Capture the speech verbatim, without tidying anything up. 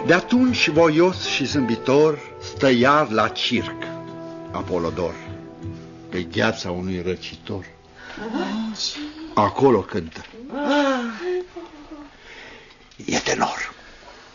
De atunci, voios și zâmbitor, stă iar la circ Apolodor, pe gheața unui răcitor. Acolo cântă.